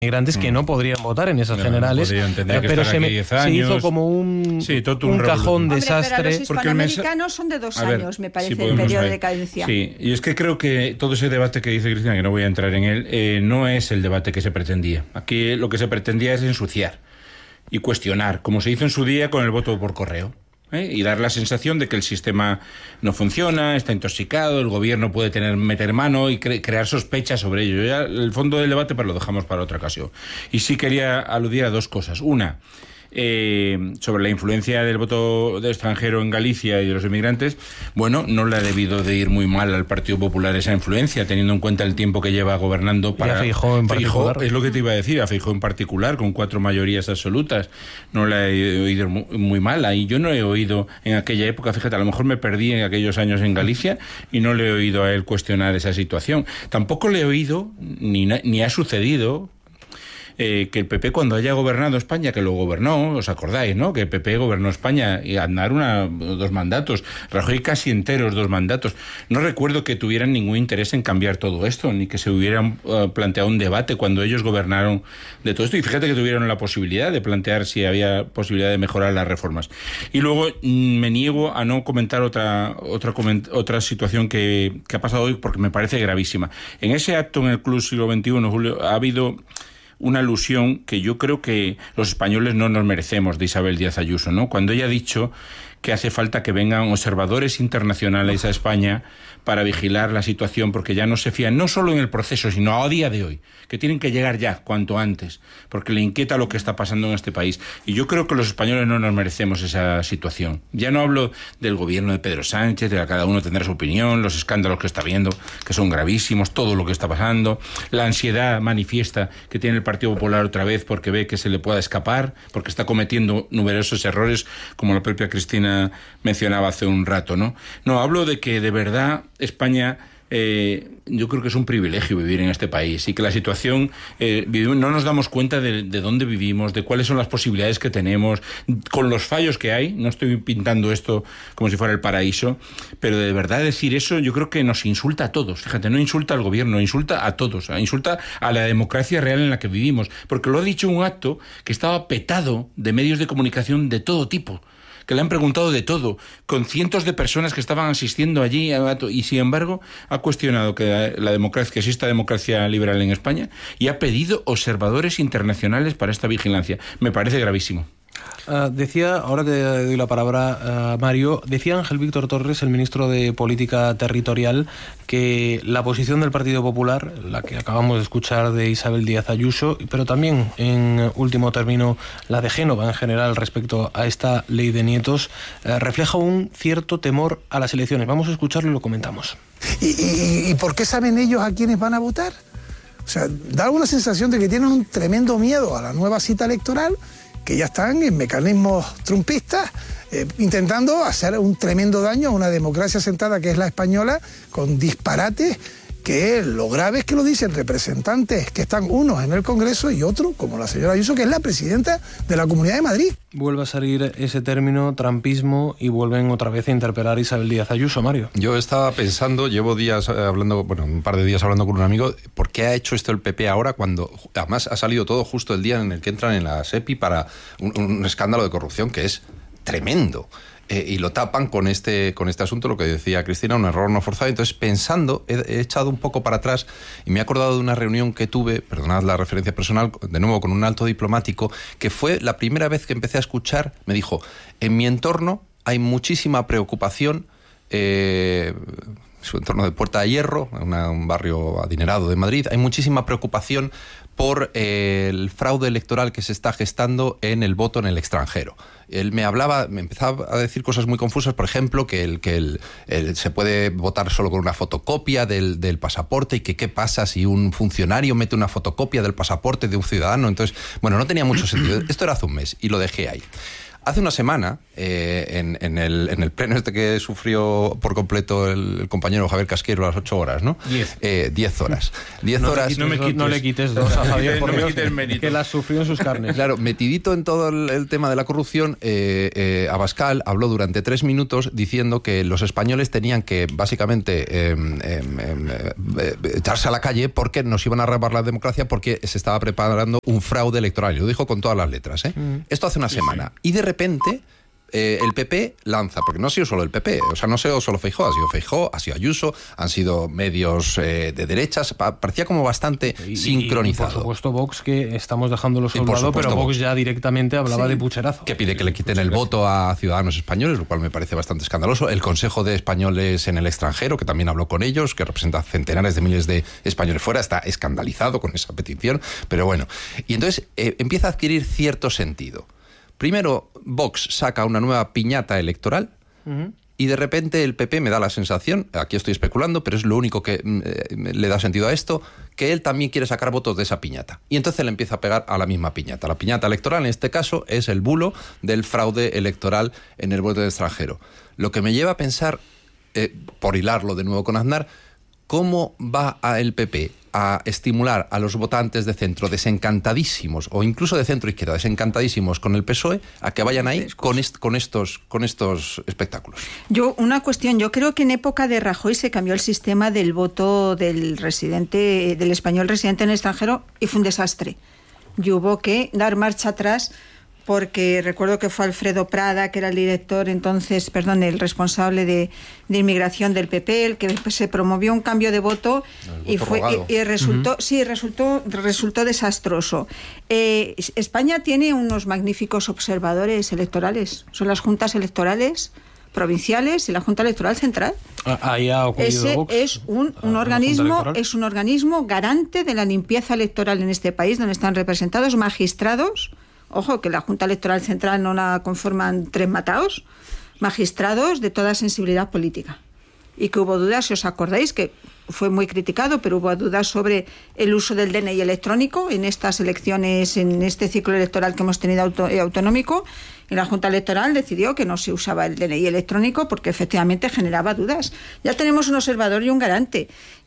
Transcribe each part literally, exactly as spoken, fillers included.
Migrantes que no podrían votar en esas no, generales, no podrían, pero se, me, se hizo como un, sí, un, un cajón Hombre, desastre. Pero los hispanoamericanos son de dos ver, años, me parece, sí, el periodo de cadencia. Sí, y es que creo que todo ese debate que dice Cristina, que no voy a entrar en él, eh, no es el debate que se pretendía. Aquí lo que se pretendía es ensuciar y cuestionar, como se hizo en su día con el voto por correo. ¿Eh? Y dar la sensación de que el sistema no funciona, está intoxicado, el gobierno puede tener meter mano y cre- crear sospechas sobre ello. Ya el fondo del debate pues lo dejamos para otra ocasión. Y sí quería aludir a dos cosas. Una, eh, sobre la influencia del voto de extranjero en Galicia y de los inmigrantes. Bueno, no le ha debido de ir muy mal al Partido Popular esa influencia, teniendo en cuenta el tiempo que lleva gobernando para... Y a Feijóo en particular. Feijóo, es lo que te iba a decir, a Feijóo en particular, con cuatro mayorías absolutas. No le he oído muy, muy mal. Ahí yo no he oído en aquella época, fíjate, a lo mejor me perdí en aquellos años en Galicia y no le he oído a él cuestionar esa situación. Tampoco le he oído, ni, ni ha sucedido... Eh, que el P P cuando haya gobernado España, que lo gobernó, os acordáis, ¿no? Que el P P gobernó España y Aznar una, dos mandatos, Rajoy casi enteros dos mandatos. No recuerdo que tuvieran ningún interés en cambiar todo esto, ni que se hubieran uh, planteado un debate cuando ellos gobernaron de todo esto. Y fíjate que tuvieron la posibilidad de plantear si había posibilidad de mejorar las reformas. Y luego mm, me niego a no comentar otra otra coment- otra situación que, que ha pasado hoy porque me parece gravísima. En ese acto en el Club Siglo veintiuno, Julio, ha habido una alusión que yo creo que los españoles no nos merecemos de Isabel Díaz Ayuso, ¿no? Cuando ella ha dicho que hace falta que vengan observadores internacionales a España para vigilar la situación, porque ya no se fían, no solo en el proceso, sino a día de hoy, que tienen que llegar ya, cuanto antes, porque le inquieta lo que está pasando en este país. Y yo creo que los españoles no nos merecemos esa situación. Ya no hablo del gobierno de Pedro Sánchez, de que cada uno tendrá su opinión, los escándalos que está viendo, que son gravísimos, todo lo que está pasando, la ansiedad manifiesta que tiene el Partido Popular otra vez porque ve que se le pueda escapar, porque está cometiendo numerosos errores, como la propia Cristina mencionaba hace un rato, ¿no? No, hablo de que de verdad España, eh, yo creo que es un privilegio vivir en este país y que la situación, eh, no nos damos cuenta de, de dónde vivimos, de cuáles son las posibilidades que tenemos, con los fallos que hay. No estoy pintando esto como si fuera el paraíso, pero de verdad decir eso yo creo que nos insulta a todos. Fíjate, no insulta al gobierno, insulta a todos, insulta a la democracia real en la que vivimos, porque lo ha dicho un acto que estaba petado de medios de comunicación de todo tipo, que le han preguntado de todo, con cientos de personas que estaban asistiendo allí, y sin embargo ha cuestionado que la democracia, que exista democracia liberal en España, y ha pedido observadores internacionales para esta vigilancia. Me parece gravísimo. Uh, decía, ahora te doy la palabra, uh, Mario, decía Ángel Víctor Torres, el ministro de Política Territorial, que la posición del Partido Popular, la que acabamos de escuchar de Isabel Díaz Ayuso, pero también en último término la de Génova en general respecto a esta ley de nietos, uh, refleja un cierto temor a las elecciones. Vamos a escucharlo y lo comentamos. ¿Y, y, y por qué saben ellos a quiénes van a votar? O sea, da una sensación de que tienen un tremendo miedo a la nueva cita electoral, que ya están en mecanismos trumpistas, eh, intentando hacer un tremendo daño a una democracia sentada que es la española, con disparates que lo grave es que lo dicen representantes que están unos en el Congreso y otros, como la señora Ayuso, que es la presidenta de la Comunidad de Madrid. Vuelve a salir ese término, trampismo, y vuelven otra vez a interpelar a Isabel Díaz Ayuso, Mario. Yo estaba pensando, llevo días hablando, bueno, un par de días hablando con un amigo, ¿por qué ha hecho esto el P P ahora cuando además ha salido todo justo el día en el que entran en la SEPI para un, un escándalo de corrupción que es tremendo? Eh, y lo tapan con este con este asunto, lo que decía Cristina, un error no forzado. Entonces, pensando, he, he echado un poco para atrás y me he acordado de una reunión que tuve, perdonad la referencia personal, de nuevo con un alto diplomático, que fue la primera vez que empecé a escuchar. Me dijo, en mi entorno hay muchísima preocupación, eh, su entorno de Puerta de Hierro, una, un barrio adinerado de Madrid, hay muchísima preocupación por eh, el fraude electoral que se está gestando en el voto en el extranjero. Él me hablaba, me empezaba a decir cosas muy confusas, por ejemplo, que, el, que el, el, se puede votar solo con una fotocopia del, del pasaporte, y que qué pasa si un funcionario mete una fotocopia del pasaporte de un ciudadano. Entonces, bueno, no tenía mucho sentido. Esto era hace un mes y lo dejé ahí. Hace una semana, eh, en, en, el, en el pleno este que sufrió por completo el, el compañero Javier Casquero, las ocho horas, ¿no? Diez. Eh, diez horas. Diez no horas. Quites, no, me quites, no le quites dos a Javier, por Dios, que las sufrió en sus carnes. Claro, metidito en todo el, el tema de la corrupción, eh, eh, Abascal habló durante tres minutos diciendo que los españoles tenían que, básicamente, eh, eh, eh, eh, echarse a la calle porque nos iban a robar la democracia, porque se estaba preparando un fraude electoral. Y lo dijo con todas las letras, ¿eh? Mm. Esto hace una semana. Y de repente eh, el P P lanza, porque no ha sido solo el P P, o sea, no ha sido solo Feijóo, ha sido Feijóo, ha sido Ayuso, han sido medios eh, de derechas, parecía como bastante y, sincronizado. Y por supuesto Vox, que estamos dejándolo soldado, pero Vox ya directamente hablaba sí. de pucherazo. Que pide que le quiten el voto a ciudadanos españoles, lo cual me parece bastante escandaloso. El Consejo de Españoles en el extranjero, que también habló con ellos, que representa centenares de miles de españoles fuera, está escandalizado con esa petición, pero bueno. Y entonces eh, empieza a adquirir cierto sentido. Primero, Vox saca una nueva piñata electoral uh-huh. y de repente el P P me da la sensación, aquí estoy especulando, pero es lo único que eh, le da sentido a esto, que él también quiere sacar votos de esa piñata. Y entonces le empieza a pegar a la misma piñata. La piñata electoral, en este caso, es el bulo del fraude electoral en el voto extranjero. Lo que me lleva a pensar, eh, por hilarlo de nuevo con Aznar, ¿cómo va a el P P a estimular a los votantes de centro desencantadísimos, o incluso de centro izquierda desencantadísimos con el P S O E, a que vayan ahí con, est- con, estos, con estos espectáculos? Yo, una cuestión, yo creo que en época de Rajoy se cambió el sistema del voto del residente, del español residente en el extranjero, y fue un desastre. Y hubo que dar marcha atrás, porque recuerdo que fue Alfredo Prada, que era el director entonces, perdón, el responsable de, de inmigración del P P, el que se promovió un cambio de voto, y voto fue y, y resultó, uh-huh. sí, resultó, resultó desastroso. Eh, España tiene unos magníficos observadores electorales, son las juntas electorales provinciales y la Junta Electoral Central. Ahí ha ocurrido Ese Vox, es un, un organismo, es un organismo garante de la limpieza electoral en este país, donde están representados magistrados. Ojo, que la Junta Electoral Central no la conforman tres mataos, magistrados de toda sensibilidad política. Y que hubo dudas, si os acordáis, que fue muy criticado, pero hubo dudas sobre el uso del D N I electrónico en estas elecciones, en este ciclo electoral que hemos tenido auto, eh, autonómico, y la Junta Electoral decidió que no se usaba el D N I electrónico porque efectivamente generaba dudas. Ya tenemos un observador y un garante.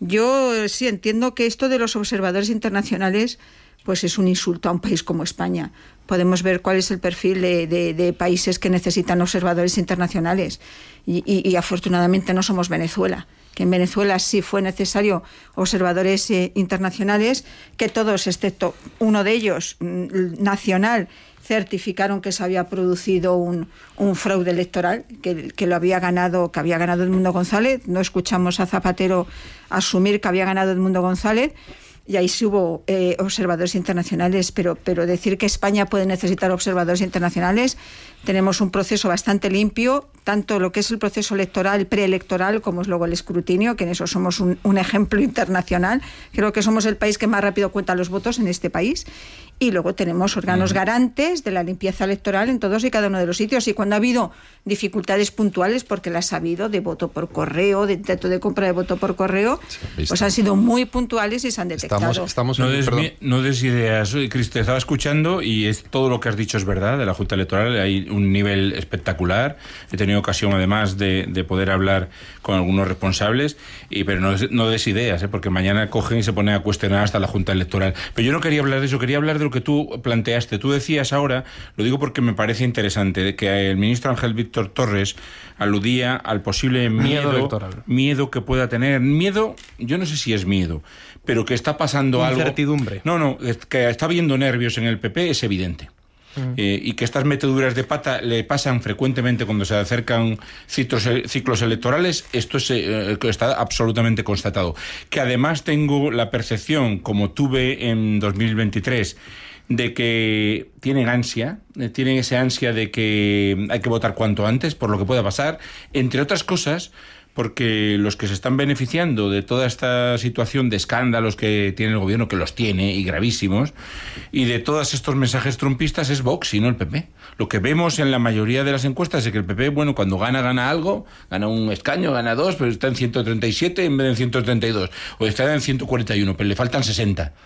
Yo sí entiendo que esto de los observadores internacionales pues es un insulto a un país como España. Podemos ver cuál es el perfil de, de, de países que necesitan observadores internacionales. Y, y, y afortunadamente no somos Venezuela, que en Venezuela sí fue necesario observadores eh, internacionales, que todos, excepto uno de ellos, nacional, certificaron que se había producido un, un fraude electoral, que, que lo había ganado, que había ganado Edmundo González. No escuchamos a Zapatero asumir que había ganado Edmundo González. Y ahí sí hubo eh, observadores internacionales, pero, pero decir que España puede necesitar observadores internacionales, tenemos un proceso bastante limpio, tanto lo que es el proceso electoral, preelectoral, como es luego el escrutinio, que en eso somos un, un ejemplo internacional. Creo que somos el país que más rápido cuenta los votos en este país. Y luego tenemos órganos uh-huh. garantes de la limpieza electoral en todos y cada uno de los sitios. Y cuando ha habido dificultades puntuales, porque las ha habido, de voto por correo, de intento de compra de voto por correo, sí, pues han sido muy puntuales y se han detectado. Estamos, estamos no, en, des, no des ideas, Cris, te estaba escuchando y es todo lo que has dicho es verdad de la Junta Electoral. Hay un nivel espectacular. He tenido ocasión además de, de poder hablar con algunos responsables, y pero no, no des ideas, ¿eh? Porque mañana cogen y se ponen a cuestionar hasta la Junta Electoral. Pero yo no quería hablar de eso, quería hablar de lo que tú planteaste. Tú decías ahora, lo digo porque me parece interesante, de que el ministro Ángel Víctor Torres aludía al posible miedo, miedo, miedo que pueda tener. Miedo, yo no sé si es miedo, pero que está pasando algo. Incertidumbre. No, no, que está habiendo nervios en el P P es evidente. Mm. Eh, y que estas meteduras de pata le pasan frecuentemente cuando se acercan ciclos, ciclos electorales. Esto es, eh, está absolutamente constatado. Que además tengo la percepción, como tuve en dos mil veintitrés, de que tienen ansia, eh, tienen esa ansia de que hay que votar cuanto antes por lo que pueda pasar, entre otras cosas, porque los que se están beneficiando de toda esta situación de escándalos que tiene el gobierno, que los tiene, y gravísimos, y de todos estos mensajes trumpistas es Vox y no el P P. Lo que vemos en la mayoría de las encuestas es que el P P, bueno, cuando gana, gana algo, gana un escaño, gana dos, pero está en ciento treinta y siete en vez de en ciento treinta y dos, o está en ciento cuarenta y uno, pero le faltan sesenta.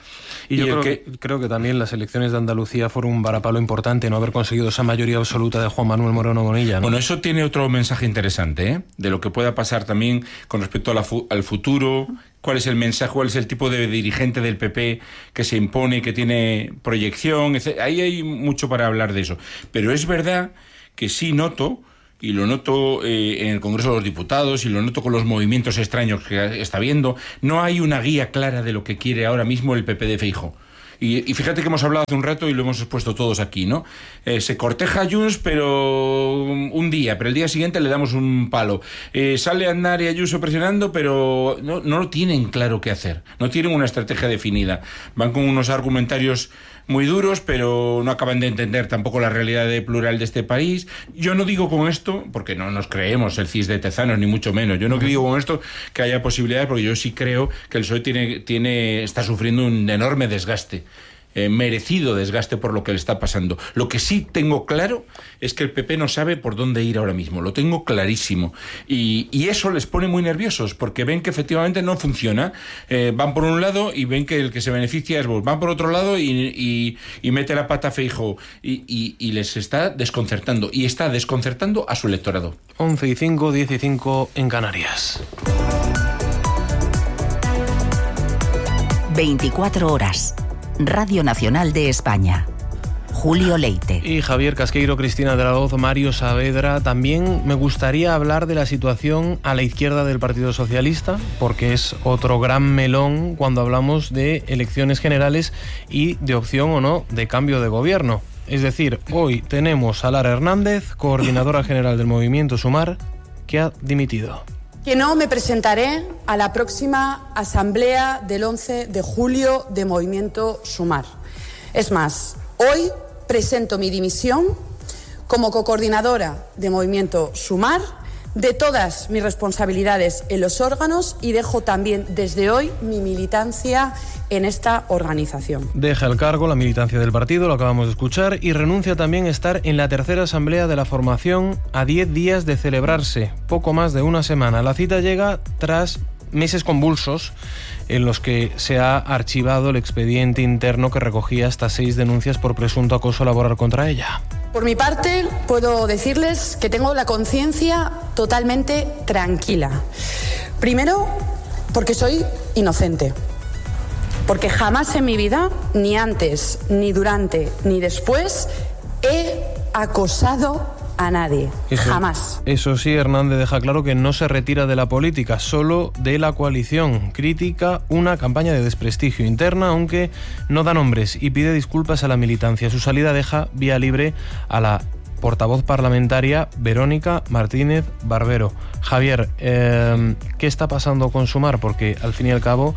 Y, y yo creo que, creo que también las elecciones de Andalucía fueron un varapalo importante, no haber conseguido esa mayoría absoluta de Juan Manuel Moreno Bonilla, ¿no? Bueno, eso tiene otro mensaje interesante, ¿eh? De lo que pueda pasar también con respecto a la fu- al futuro, cuál es el mensaje, cuál es el tipo de dirigente del P P que se impone, que tiene proyección, etcétera. Ahí hay mucho para hablar de eso. Pero es verdad que sí noto, y lo noto eh, en el Congreso de los Diputados, y lo noto con los movimientos extraños que está viendo, no hay una guía clara de lo que quiere ahora mismo el P P de Feijóo. Y, y fíjate que hemos hablado hace un rato y lo hemos expuesto todos aquí, ¿no? Eh, se corteja a Junts, pero un día, pero el día siguiente le damos un palo. Eh, sale Aznar y Ayuso presionando, pero no, no lo tienen claro qué hacer. No tienen una estrategia definida. Van con unos argumentarios muy duros, pero no acaban de entender tampoco la realidad de plural de este país. Yo no digo con esto, porque no nos creemos el C I S de Tezanos, ni mucho menos. Yo no digo con esto que haya posibilidades, porque yo sí creo que el P S O E tiene, tiene, está sufriendo un enorme desgaste. Eh, merecido desgaste por lo que le está pasando. Lo que sí tengo claro es que el P P no sabe por dónde ir ahora mismo, lo tengo clarísimo, y, y eso les pone muy nerviosos porque ven que efectivamente no funciona. Eh, van por un lado y ven que el que se beneficia es Vox, van por otro lado y, y, y mete la pata Feijóo y, y, y les está desconcertando, y está desconcertando a su electorado. once y cinco, diez y cinco en Canarias. veinticuatro horas. Radio Nacional de España. Julio Leite. Y Javier Casqueiro, Cristina de la Hoz, Mario Saavedra. También me gustaría hablar de la situación a la izquierda del Partido Socialista, porque es otro gran melón cuando hablamos de elecciones generales y de opción o no de cambio de gobierno. Es decir, hoy tenemos a Lara Hernández, coordinadora general del Movimiento Sumar, que ha dimitido. Que no me presentaré a la próxima asamblea del once de julio de Movimiento Sumar. Es más, hoy presento mi dimisión como cocoordinadora de Movimiento Sumar de todas mis responsabilidades en los órganos, y dejo también desde hoy mi militancia en esta organización. Deja el cargo, la militancia del partido, lo acabamos de escuchar, y renuncia también a estar en la tercera asamblea de la formación a diez días de celebrarse, poco más de una semana. La cita llega tras meses convulsos en los que se ha archivado el expediente interno que recogía hasta seis denuncias por presunto acoso laboral contra ella. Por mi parte, puedo decirles que tengo la conciencia totalmente tranquila. Primero, porque soy inocente. Porque jamás en mi vida, ni antes, ni durante, ni después, he acosado a nadie. Eso, jamás. Eso sí, Hernández deja claro que no se retira de la política, solo de la coalición. Critica una campaña de desprestigio interna, aunque no da nombres, y pide disculpas a la militancia. Su salida deja vía libre a la portavoz parlamentaria Verónica Martínez Barbero. Javier, eh, ¿qué está pasando con Sumar? Porque al fin y al cabo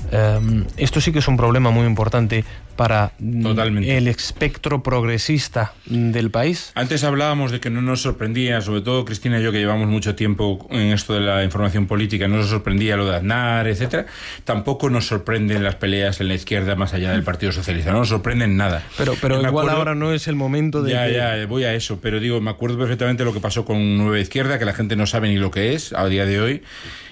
eh, esto sí que es un problema muy importante para Totalmente. el espectro progresista del país. Antes hablábamos de que no nos sorprendía, sobre todo Cristina y yo, que llevamos mucho tiempo en esto de la información política, no nos sorprendía lo de Aznar, etcétera. Tampoco nos sorprenden las peleas en la izquierda más allá del Partido Socialista, no nos sorprenden nada. Pero, pero igual acuerdo, ahora no es el momento de... Ya, que... ya, voy a eso, pero digo, me acuerdo perfectamente lo que pasó con Nueva Izquierda, que la gente no sabe ni lo que es a día de hoy,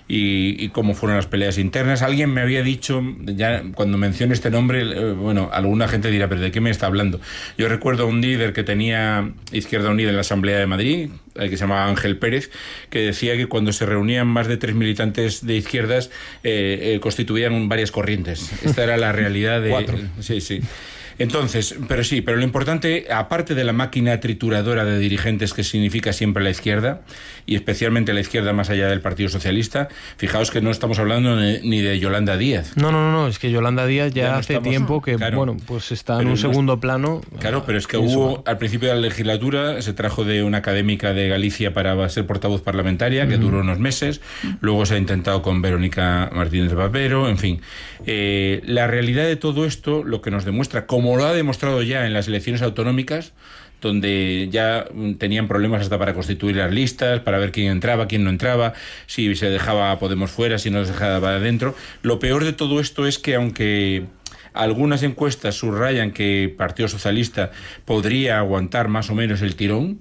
y, y cómo fueron las peleas internas. Alguien me había dicho, ya cuando menciono este nombre, eh, bueno, alguna gente dirá, pero ¿de qué me está hablando? Yo recuerdo a un líder que tenía Izquierda Unida en la Asamblea de Madrid, el que se llamaba Ángel Pérez, que decía que cuando se reunían más de tres militantes de izquierdas, eh, eh, constituían varias corrientes. Esta era la realidad de... Cuatro. Sí, sí. Entonces, pero sí, pero lo importante, aparte de la máquina trituradora de dirigentes que significa siempre la izquierda, y especialmente la izquierda más allá del Partido Socialista, fijaos que no estamos hablando ni de Yolanda Díaz. No, no, no, es que Yolanda Díaz ya, ya no hace estamos, tiempo que, claro, bueno, pues está en un segundo no, plano. Claro, pero es que hubo, eso. Al principio de la legislatura, se trajo de una académica de Galicia para ser portavoz parlamentaria, que uh-huh. duró unos meses, luego se ha intentado con Verónica Martínez Barbero, en fin. Eh, la realidad de todo esto, lo que nos demuestra, como lo ha demostrado ya en las elecciones autonómicas, donde ya tenían problemas hasta para constituir las listas, para ver quién entraba, quién no entraba, si se dejaba a Podemos fuera, si no se dejaba adentro. Lo peor de todo esto es que, aunque algunas encuestas subrayan que el Partido Socialista podría aguantar más o menos el tirón,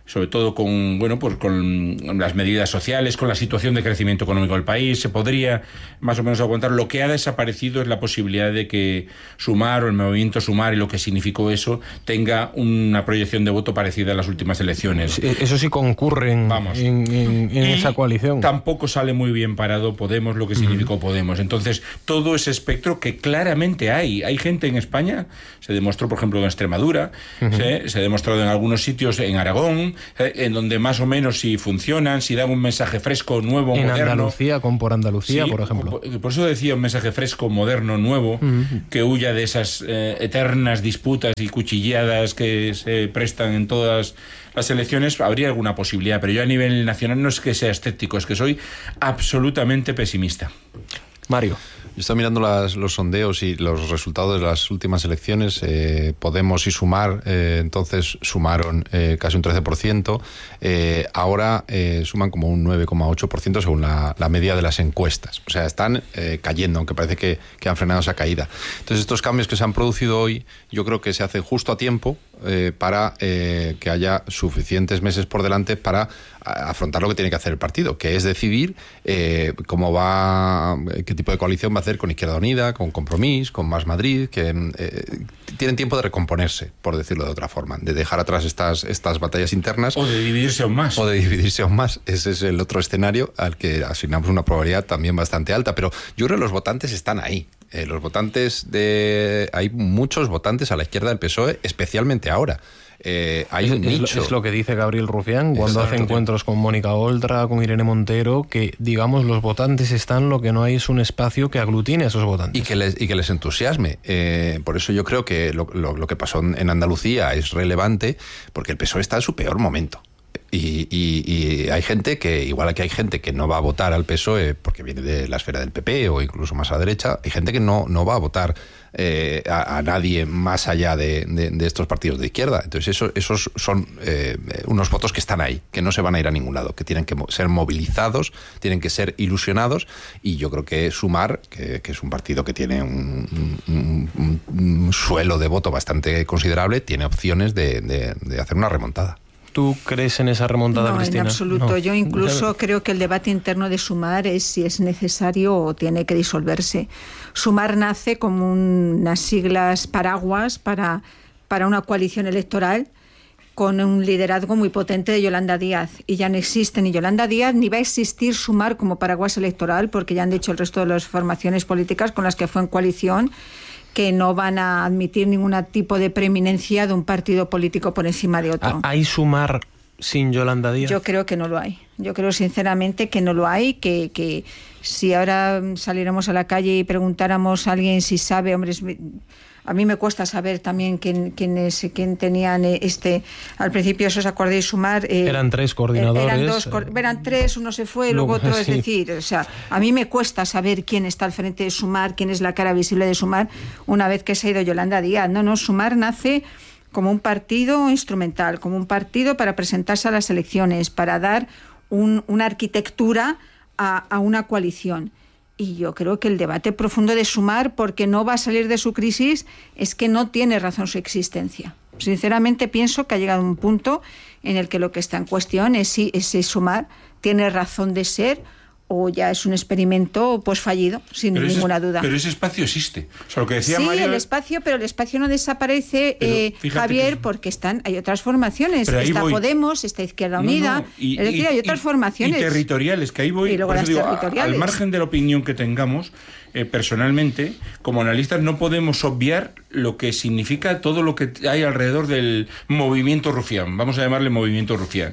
sobre todo con, bueno, pues con las medidas sociales, con la situación de crecimiento económico del país, se podría más o menos aguantar. Lo que ha desaparecido es la posibilidad de que Sumar o el movimiento Sumar y lo que significó eso tenga una proyección de voto parecida a las últimas elecciones. Eso sí concurren Vamos. en, en, en esa coalición. Tampoco sale muy bien parado Podemos, lo que significó uh-huh. Podemos. Entonces, todo ese espectro que claramente hay. Hay gente en España, se demostró, por ejemplo, en Extremadura, uh-huh. se, se ha demostrado en algunos sitios en Aragón, en donde más o menos si funcionan, si dan un mensaje fresco, nuevo, en moderno. En Andalucía, con Por Andalucía, sí, por ejemplo. Por, por eso decía un mensaje fresco, moderno, nuevo, uh-huh. que huya de esas eh, eternas disputas y cuchilladas que se prestan en todas las elecciones. Habría alguna posibilidad, pero yo a nivel nacional no es que sea escéptico, es que soy absolutamente pesimista. Mario. Yo estoy mirando las, los sondeos y los resultados de las últimas elecciones. Eh, Podemos y Sumar, eh, entonces sumaron eh, casi un trece por ciento. Eh, ahora eh, suman como un nueve coma ocho por ciento según la, la media de las encuestas. O sea, están eh, cayendo, aunque parece que, que han frenado esa caída. Entonces, estos cambios que se han producido hoy, yo creo que se hacen justo a tiempo eh, para eh, que haya suficientes meses por delante para afrontar lo que tiene que hacer el partido, que es decidir eh, cómo va, qué tipo de coalición va a hacer con Izquierda Unida, con Compromís, con Más Madrid, que eh, tienen tiempo de recomponerse, por decirlo de otra forma, de dejar atrás estas, estas batallas internas. O de dividirse aún más. O de dividirse aún más. Ese es el otro escenario al que asignamos una probabilidad también bastante alta, pero yo creo que los votantes están ahí. Eh, los votantes de... Hay muchos votantes a la izquierda del P S O E, especialmente ahora. Eh, hay es, un es, nicho. Es lo que dice Gabriel Rufián cuando hace encuentros con Mónica Oltra, con Irene Montero, que digamos los votantes están, lo que no hay es un espacio que aglutine a esos votantes. Y que les, y que les entusiasme. Eh, por eso yo creo que lo, lo, lo que pasó en Andalucía es relevante, porque el P S O E está en su peor momento. Y, y, y hay gente que, igual que hay gente que no va a votar al P S O E porque viene de la esfera del P P o incluso más a la derecha, hay gente que no, no va a votar eh, a, a nadie más allá de, de, de estos partidos de izquierda. Entonces eso, esos son eh, unos votos que están ahí, que no se van a ir a ningún lado, que tienen que ser movilizados, tienen que ser ilusionados, y yo creo que Sumar, que, que es un partido que tiene un, un, un, un suelo de voto bastante considerable, tiene opciones de, de, de hacer una remontada. ¿Tú crees en esa remontada, no, Cristina? En absoluto. No. Yo incluso creo que el debate interno de Sumar es si es necesario o tiene que disolverse. Sumar nace como unas siglas paraguas para, para una coalición electoral con un liderazgo muy potente de Yolanda Díaz. Y ya no existe ni Yolanda Díaz, ni va a existir Sumar como paraguas electoral, porque ya han dicho el resto de las formaciones políticas con las que fue en coalición que no van a admitir ningún tipo de preeminencia de un partido político por encima de otro. ¿Hay Sumar sin Yolanda Díaz? Yo creo que no lo hay. Yo creo sinceramente que no lo hay, que, que si ahora saliéramos a la calle y preguntáramos a alguien si sabe, hombre, es, a mí me cuesta saber también quién, quién, es, quién tenían este... Al principio, si os acordáis, Sumar... Eh, eran tres coordinadores. Eran, dos, eran tres, uno se fue, luego, luego otro, sí. Es decir, o sea, a mí me cuesta saber quién está al frente de Sumar, quién es la cara visible de Sumar, una vez que se ha ido Yolanda Díaz. No, no, Sumar nace como un partido instrumental, como un partido para presentarse a las elecciones, para dar un, una arquitectura a, a una coalición. Y yo creo que el debate profundo de Sumar, porque no va a salir de su crisis, es que no tiene razón su existencia. Sinceramente pienso que ha llegado un punto en el que lo que está en cuestión es si ese Sumar tiene razón de ser o ya es un experimento pues fallido, sin pero ninguna ese, duda. Pero ese espacio existe. O sea, lo que decía sí, Mario... el espacio, pero el espacio no desaparece, eh, Javier, que... porque están hay otras formaciones. Está voy. Podemos, está Izquierda Unida, no, no. Y, es decir, y, hay otras y, formaciones. Y territoriales, que ahí voy... Y luego las digo, territoriales. Al margen de la opinión que tengamos, eh, personalmente, como analistas, no podemos obviar lo que significa todo lo que hay alrededor del movimiento rufián. Vamos a llamarle movimiento rufián.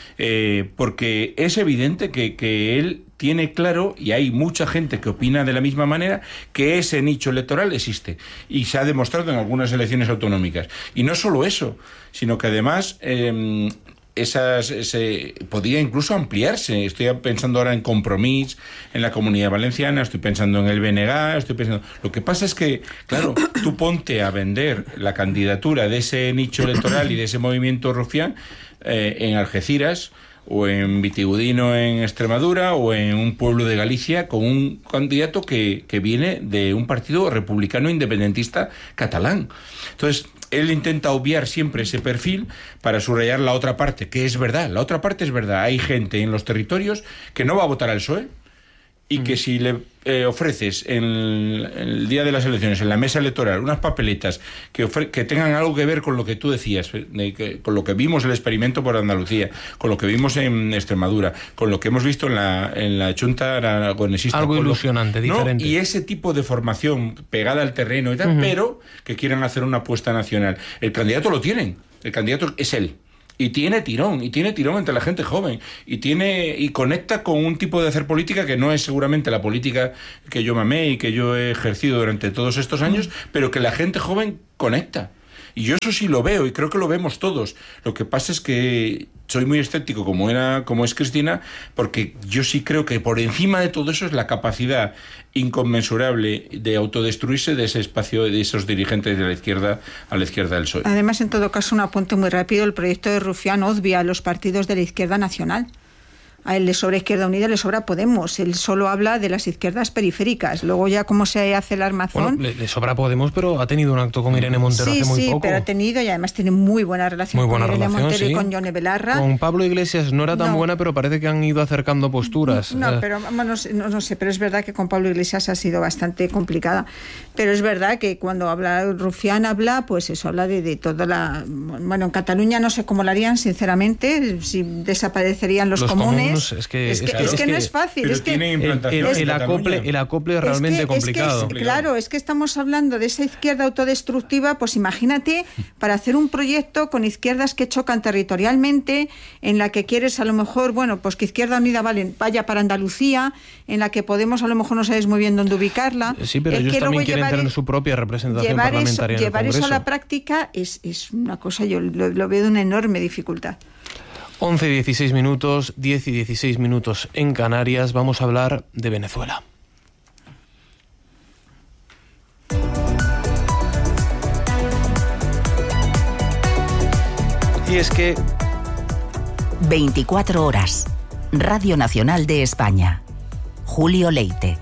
Eh, porque es evidente que, que él tiene claro, y hay mucha gente que opina de la misma manera, que ese nicho electoral existe y se ha demostrado en algunas elecciones autonómicas. Y no solo eso, sino que además eh, esas ese, podría incluso ampliarse. Estoy pensando ahora en Compromís, en la Comunidad Valenciana, estoy pensando en el B N G, estoy pensando... Lo que pasa es que, claro, tú ponte a vender la candidatura de ese nicho electoral y de ese movimiento rufián eh, en Algeciras o en Vitigudino en Extremadura o en un pueblo de Galicia con un candidato que, que viene de un partido republicano independentista catalán. Entonces, él intenta obviar siempre ese perfil para subrayar la otra parte, que es verdad, la otra parte es verdad. Hay gente en los territorios que no va a votar al P S O E y que si le eh, ofreces en el, en el día de las elecciones, en la mesa electoral, unas papeletas que, ofre- que tengan algo que ver con lo que tú decías, de que, con lo que vimos el experimento por Andalucía, con lo que vimos en Extremadura, con lo que hemos visto en la, en la Chunta aragonesista. Algo con ilusionante, lo, diferente. ¿no? Y ese tipo de formación pegada al terreno y tal, uh-huh. pero que quieran hacer una apuesta nacional. El candidato lo tienen, el candidato es él. Y tiene tirón, y tiene tirón entre la gente joven, y tiene y conecta con un tipo de hacer política que no es seguramente la política que yo mamé y que yo he ejercido durante todos estos años, pero que la gente joven conecta. Y yo eso sí lo veo, y creo que lo vemos todos. Lo que pasa es que soy muy escéptico, como era, como es Cristina, porque yo sí creo que por encima de todo eso es la capacidad inconmensurable de autodestruirse de ese espacio, de esos dirigentes de la izquierda a la izquierda del P S O E. Además, en todo caso, un apunte muy rápido, el proyecto de Rufián obvia a los partidos de la izquierda nacional. A él le sobra Izquierda Unida, le sobra Podemos. Él solo habla de las izquierdas periféricas. Luego ya cómo se hace el armazón... Bueno, le, le sobra Podemos, pero ha tenido un acto con Irene Montero sí, hace muy sí, poco. Sí, pero ha tenido, y además tiene muy buena relación muy buena con Irene relación, Montero sí. y con Yone Belarra. Con Pablo Iglesias no era tan no. buena, pero parece que han ido acercando posturas. No, eh. pero bueno, no, no sé, pero es verdad que con Pablo Iglesias ha sido bastante complicada. Pero es verdad que cuando habla Rufián habla, pues eso, habla de, de toda la... Bueno, en Cataluña no sé cómo lo harían, sinceramente, si desaparecerían los, los comunes. comunes. Es que, es que, claro, es que es que no es fácil. Pero es que tiene implantación el, el, en el, acople, el acople es realmente es que, complicado. Es que es, claro, es que estamos hablando de esa izquierda autodestructiva, pues imagínate, para hacer un proyecto con izquierdas que chocan territorialmente, en la que quieres a lo mejor, bueno, pues que Izquierda Unida vale, vaya para Andalucía, en la que Podemos a lo mejor no sabes muy bien dónde ubicarla. Sí, pero ellos también quieren tener su propia representación llevar parlamentaria eso, en el Llevar Congreso. eso a la práctica es, es una cosa, yo lo, lo veo de una enorme dificultad. once y dieciséis minutos, diez y dieciséis minutos en Canarias. Vamos a hablar de Venezuela. Y es que... veinticuatro horas. Radio Nacional de España. Julio Leite.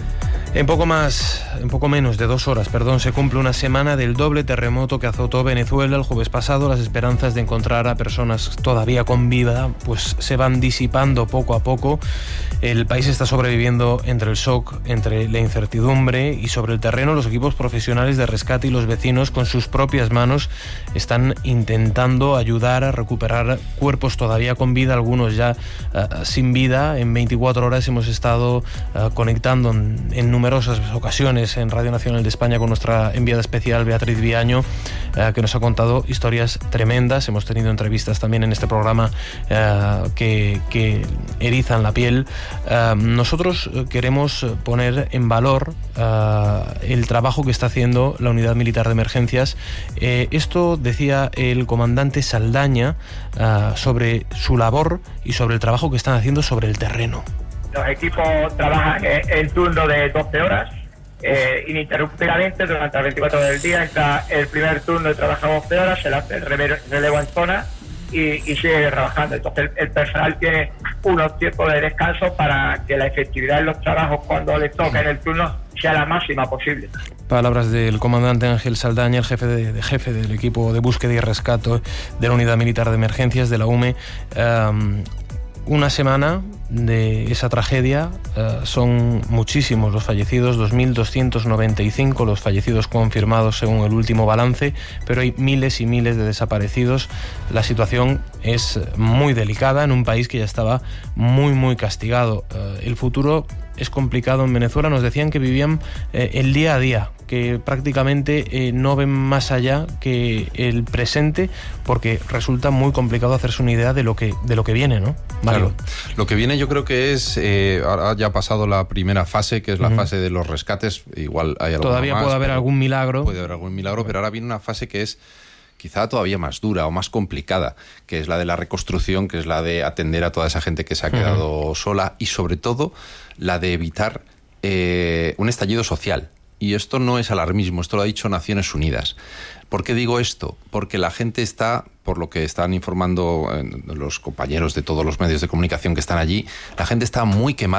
En poco más, en poco menos de dos horas, perdón, se cumple una semana del doble terremoto que azotó Venezuela el jueves pasado. Las esperanzas de encontrar a personas todavía con vida pues se van disipando poco a poco. El país está sobreviviendo entre el shock, entre la incertidumbre, y sobre el terreno los equipos profesionales de rescate y los vecinos con sus propias manos están intentando ayudar a recuperar cuerpos todavía con vida, algunos ya uh, sin vida. En veinticuatro horas hemos estado uh, conectando en, en numerosas ocasiones en Radio Nacional de España con nuestra enviada especial Beatriz Viaño, uh, que nos ha contado historias tremendas. Hemos tenido entrevistas también en este programa uh, que, que erizan la piel. Uh, nosotros queremos poner en valor uh, el trabajo que está haciendo la Unidad Militar de Emergencias. Eh, esto decía el comandante Saldaña uh, sobre su labor y sobre el trabajo que están haciendo sobre el terreno. Los equipos trabajan en turno de doce horas, eh, ininterrumpidamente durante las veinticuatro horas del día. Entra el primer turno y trabaja doce horas, se le hace el relevo en zona y, y sigue trabajando. Entonces el, el personal tiene unos tiempos de descanso para que la efectividad de los trabajos cuando les toque en el turno sea la máxima posible. Palabras del comandante Ángel Saldaña, el jefe, de, de jefe del equipo de búsqueda y rescate de la Unidad Militar de Emergencias de la U M E. Um, Una semana de esa tragedia, uh, son muchísimos los fallecidos, dos mil doscientos noventa y cinco los fallecidos confirmados según el último balance, pero hay miles y miles de desaparecidos. La situación es muy delicada en un país que ya estaba muy muy castigado. Uh, el futuro es complicado en Venezuela. Nos decían que vivían eh, el día a día, que prácticamente eh, no ven más allá que el presente, porque resulta muy complicado hacerse una idea de lo que de lo que viene, ¿no, Mario? Claro. Lo que viene yo creo que es, eh, ahora ya ha pasado la primera fase, que es la uh-huh. fase de los rescates. Igual hay algo Todavía más, puede haber algún milagro. Puede haber algún milagro, pero ahora viene una fase que es quizá todavía más dura o más complicada, que es la de la reconstrucción, que es la de atender a toda esa gente que se ha quedado uh-huh. sola, y sobre todo la de evitar eh, un estallido social. Y esto no es alarmismo, esto lo ha dicho Naciones Unidas. ¿Por qué digo esto? Porque la gente está, por lo que están informando eh, los compañeros de todos los medios de comunicación que están allí, la gente está muy quemada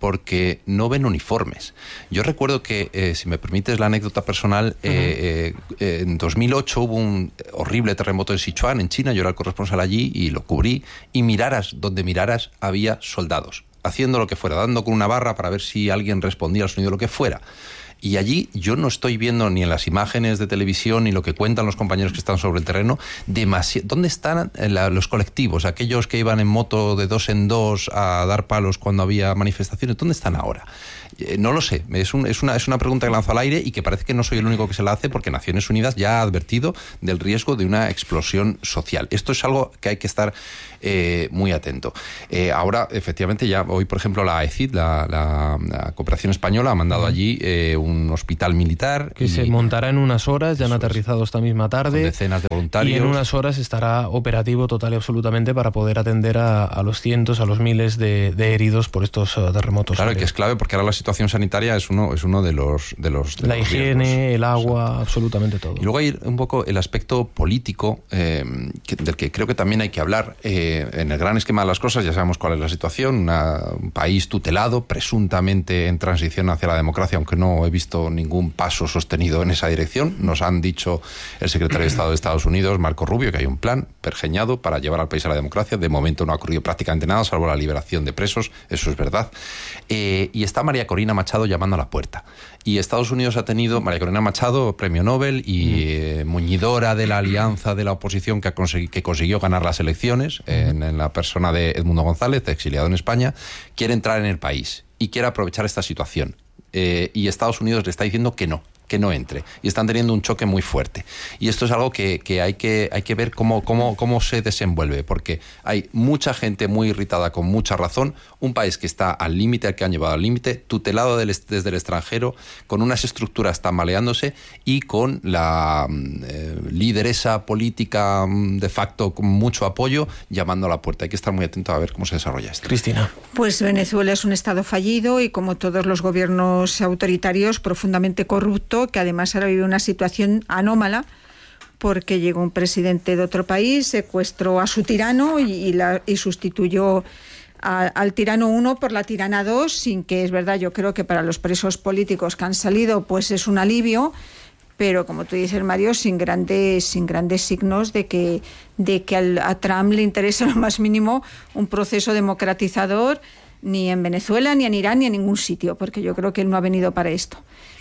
porque no ven uniformes. Yo recuerdo que, eh, si me permites la anécdota personal, eh, eh, en dos mil ocho hubo un horrible terremoto en Sichuan, en China. Yo era el corresponsal allí y lo cubrí, y miraras donde miraras había soldados haciendo lo que fuera, dando con una barra para ver si alguien respondía al sonido, lo que fuera. Y allí yo no estoy viendo ni en las imágenes de televisión ni lo que cuentan los compañeros que están sobre el terreno, demasi- ¿dónde están la, los colectivos? Aquellos que iban en moto de dos en dos a dar palos cuando había manifestaciones, ¿dónde están ahora? Eh, no lo sé, es, un, es, una, es una pregunta que lanzo al aire y que parece que no soy el único que se la hace, porque Naciones Unidas ya ha advertido del riesgo de una explosión social. Esto es algo que hay que estar eh, muy atento. Eh, ahora, efectivamente, ya hoy, por ejemplo, la A E C I D, la, la, la Cooperación Española, ha mandado allí eh, un hospital militar. Que y se montará en unas horas, ya han aterrizado esta misma tarde. Decenas de voluntarios. Y en unas horas estará operativo total y absolutamente para poder atender a, a los cientos, a los miles de, de heridos por estos uh, terremotos. Claro, que es clave, porque ahora la situación sanitaria es uno, es uno de los... De los de la los higiene, riesgos. el agua, Exacto. absolutamente todo. Y luego hay un poco el aspecto político, eh, que, del que creo que también hay que hablar. Eh, en el gran esquema de las cosas ya sabemos cuál es la situación. Una, un país tutelado, presuntamente en transición hacia la democracia, aunque no he visto ningún paso sostenido en esa dirección. Nos han dicho el secretario de Estado de Estados Unidos, Marco Rubio, que hay un plan pergeñado para llevar al país a la democracia. De momento no ha ocurrido prácticamente nada, salvo la liberación de presos, eso es verdad. Eh, y está María Corina Machado llamando a la puerta. Y Estados Unidos ha tenido, María Corina Machado, premio Nobel y eh, muñidora de la alianza de la oposición que, ha consegui- que consiguió ganar las elecciones, eh, en, en la persona de Edmundo González, exiliado en España, quiere entrar en el país y quiere aprovechar esta situación. Eh, y Estados Unidos le está diciendo que no, que no entre. Y están teniendo un choque muy fuerte. Y esto es algo que, que, hay, que hay que ver cómo, cómo, cómo se desenvuelve, porque hay mucha gente muy irritada con mucha razón, un país que está al límite, al que han llevado al límite, tutelado del, desde el extranjero, con unas estructuras tambaleándose y con la eh, lideresa política de facto con mucho apoyo llamando a la puerta. Hay que estar muy atento a ver cómo se desarrolla esto. Cristina. Pues Venezuela es un estado fallido y, como todos los gobiernos autoritarios, profundamente corrupto, que además ahora vive una situación anómala, porque llegó un presidente de otro país, secuestró a su tirano y, y, la, y sustituyó a, al tirano uno por la tirana dos, sin que, es verdad, yo creo que para los presos políticos que han salido pues es un alivio, pero como tú dices, Mario, sin grandes, sin grandes signos de que, de que al, a Trump le interesa lo más mínimo un proceso democratizador, ni en Venezuela, ni en Irán, ni en ningún sitio, porque yo creo que él no ha venido para esto.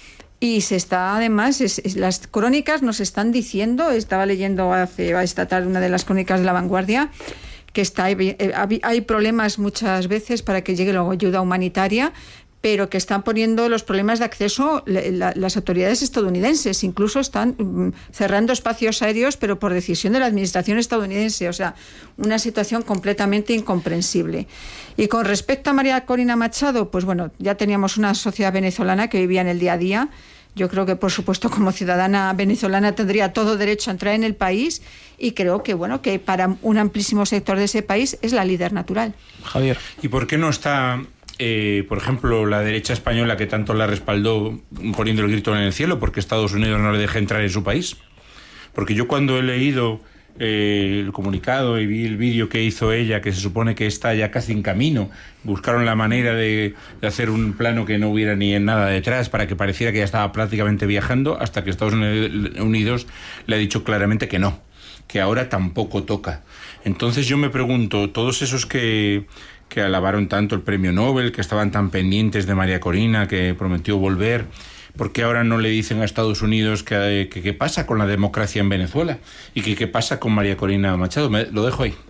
Y se está, además, es, es, las crónicas nos están diciendo, estaba leyendo hace esta tarde una de las crónicas de La Vanguardia, que está, hay, hay problemas muchas veces para que llegue la ayuda humanitaria, pero que están poniendo los problemas de acceso la, la, las autoridades estadounidenses, incluso están um, cerrando espacios aéreos, pero por decisión de la administración estadounidense, o sea, una situación completamente incomprensible. Y con respecto a María Corina Machado, pues bueno, ya teníamos una sociedad venezolana que vivía en el día a día. Yo creo que, por supuesto, como ciudadana venezolana tendría todo derecho a entrar en el país, y creo que, bueno, que para un amplísimo sector de ese país es la líder natural. Javier. ¿Y por qué no está, eh, por ejemplo, la derecha española, que tanto la respaldó, poniendo el grito en el cielo porque Estados Unidos no le deja entrar en su país? Porque yo, cuando he leído eh, el comunicado y vi el vídeo que hizo ella, que se supone que está ya casi en camino, buscaron la manera de, de hacer un plano que no hubiera ni en nada detrás para que pareciera que ya estaba prácticamente viajando, hasta que Estados Unidos le ha dicho claramente que no, que ahora tampoco toca. Entonces yo me pregunto, todos esos que, que alabaron tanto el premio Nobel, que estaban tan pendientes de María Corina, que prometió volver, ¿por qué ahora no le dicen a Estados Unidos que qué pasa con la democracia en Venezuela? Y que qué pasa con María Corina Machado. Me, lo dejo ahí.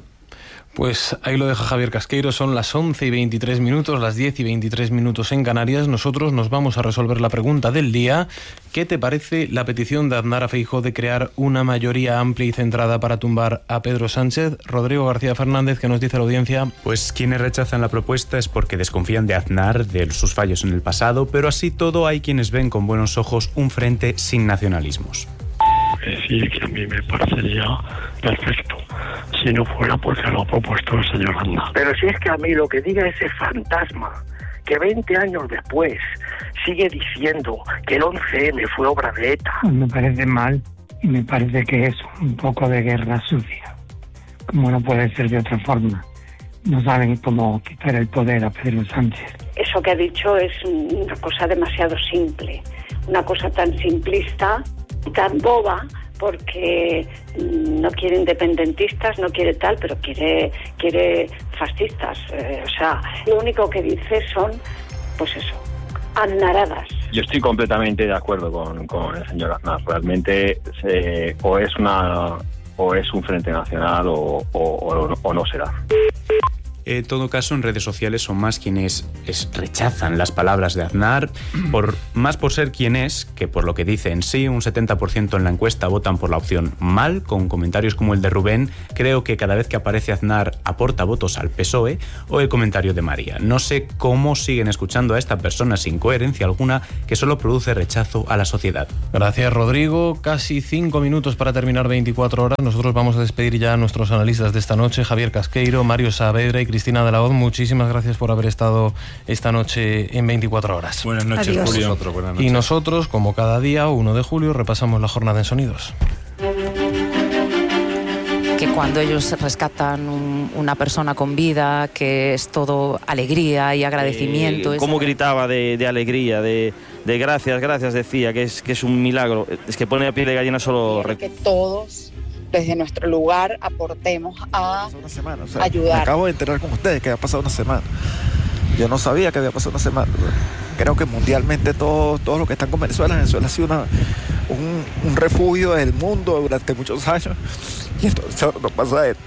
Pues ahí lo deja Javier Casqueiro. Son las once y veintitrés minutos, las diez y veintitrés minutos en Canarias. Nosotros nos vamos a resolver la pregunta del día. ¿Qué te parece la petición de Aznar a Feijóo de crear una mayoría amplia y centrada para tumbar a Pedro Sánchez? Rodrigo García Fernández, ¿qué nos dice la audiencia? Pues quienes rechazan la propuesta es porque desconfían de Aznar, de sus fallos en el pasado, pero así todo hay quienes ven con buenos ojos un frente sin nacionalismos. Decir que a mí me parecería perfecto, si no fuera porque lo ha propuesto el señor Aznar. Pero si es que a mí lo que diga ese fantasma, que veinte años después sigue diciendo que el once eme fue obra de ETA. Me parece mal y me parece que es un poco de guerra sucia, como no puede ser de otra forma. No saben cómo quitar el poder a Pedro Sánchez. eso que ha dicho es una cosa demasiado simple, una cosa tan simplista, tan boba, porque no quiere independentistas, no quiere tal, pero quiere quiere fascistas. Eh, o sea, lo único que dice son, pues eso, aznaradas. Yo estoy completamente de acuerdo con, con el señor Aznar. Realmente se, o es una o es un frente nacional o, o, o, o no será. En todo caso, en redes sociales son más quienes es, rechazan las palabras de Aznar, por, más por ser quien es, que por lo que dice en sí. Un setenta por ciento en la encuesta votan por la opción mal, con comentarios como el de Rubén: creo que cada vez que aparece Aznar aporta votos al P S O E, o el comentario de María: no sé cómo siguen escuchando a esta persona sin coherencia alguna, que solo produce rechazo a la sociedad. Gracias, Rodrigo. Casi cinco minutos para terminar veinticuatro horas. Nosotros vamos a despedir ya a nuestros analistas de esta noche, Javier Casqueiro, Mario Saavedra y Cristina de la Hoz. Muchísimas gracias por haber estado esta noche en veinticuatro horas. Buenas noches, Adiós. Julio. Nosotros, buenas noches. Y nosotros, como cada día, uno de julio, repasamos la jornada en sonidos. Que cuando ellos rescatan un, una persona con vida, que es todo alegría y agradecimiento. Eh, ¿Cómo es... gritaba de, de alegría, de, de gracias, gracias, decía, que es, que es un milagro? Es que pone a piel de gallina solo... Que todos, desde nuestro lugar, aportemos a una semana, o sea, ayudar. Me acabo de enterar con ustedes que había pasado una semana. Yo no sabía que había pasado una semana. Creo que mundialmente todos todo lo que están con Venezuela, Venezuela ha sido una, un, un refugio del mundo durante muchos años. Y entonces ahora nos pasa esto.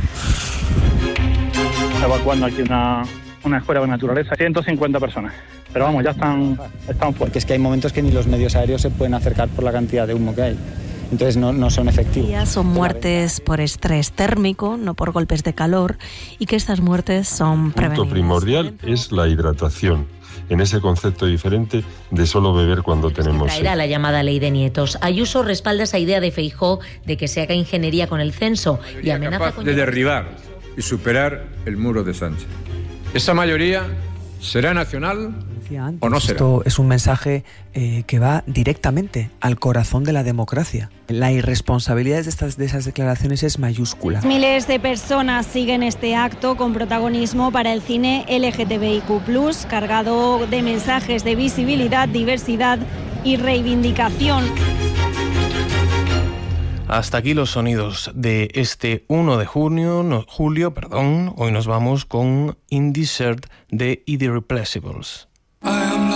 Evacuando aquí una, una escuela de naturaleza, ciento cincuenta personas. Pero vamos, ya están, están fuertes. Es que hay momentos que ni los medios aéreos se pueden acercar por la cantidad de humo que hay. Entonces no, no son efectivos. Son muertes por estrés térmico, no por golpes de calor, y que estas muertes son prevenibles. El punto primordial es la hidratación, en ese concepto diferente de solo beber cuando tenemos sed. Era la llamada ley de nietos. Ayuso respalda esa idea de Feijóo de que se haga ingeniería con el censo y amenaza capaz con... de derribar y superar el muro de Sánchez. Esa mayoría será nacional o no será. Esto es un mensaje eh, que va directamente al corazón de la democracia. La irresponsabilidad de, estas, de esas declaraciones es mayúscula. Miles de personas siguen este acto con protagonismo para el cine L G T B I Q plus, cargado de mensajes de visibilidad, diversidad y reivindicación. Hasta aquí los sonidos de este uno de junio, no, julio, perdón. Hoy nos vamos con In Desert de The Irreplaceables.